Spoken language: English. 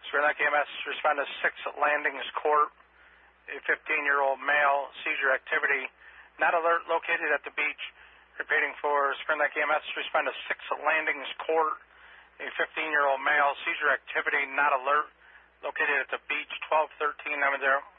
Spurlock EMS, respond to 6 Landings Court. A 15-year-old male, seizure activity, not alert, located at the beach. Repeating for Spurlock EMS, respond to 6 Landings Court. A 15-year-old male, seizure activity, not alert, located at the beach, 1213, 90.